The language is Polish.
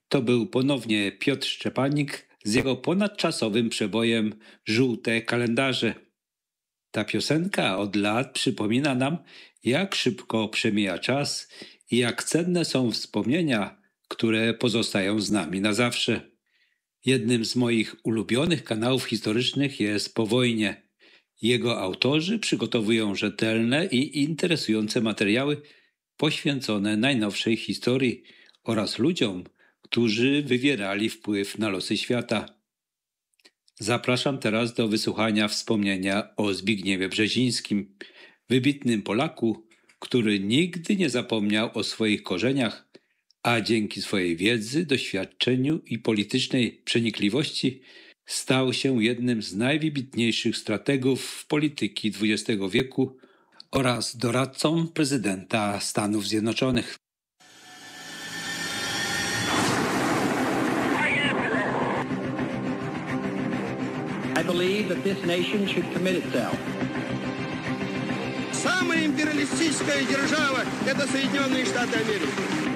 To był ponownie Piotr Szczepanik z jego ponadczasowym przebojem „Żółte kalendarze”. Ta piosenka od lat przypomina nam, jak szybko przemija czas i jak cenne są wspomnienia, które pozostają z nami na zawsze. Jednym z moich ulubionych kanałów historycznych jest Po wojnie. Jego autorzy przygotowują rzetelne i interesujące materiały poświęcone najnowszej historii oraz ludziom, którzy wywierali wpływ na losy świata. Zapraszam teraz do wysłuchania wspomnienia o Zbigniewie Brzezińskim, wybitnym Polaku, który nigdy nie zapomniał o swoich korzeniach, a dzięki swojej wiedzy, doświadczeniu i politycznej przenikliwości stał się jednym z najwybitniejszych strategów polityki XX wieku oraz doradcą prezydenta Stanów Zjednoczonych. I believe that this nation should commit itself. Самая империалистическая держава – это Соединенные Штаты Америки.